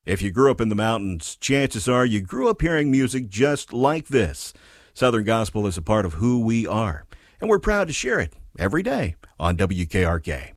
If you grew up in the mountains, chances are you grew up hearing music just like this. Southern Gospel is a part of who we are, and we're proud to share it every day on WKRK.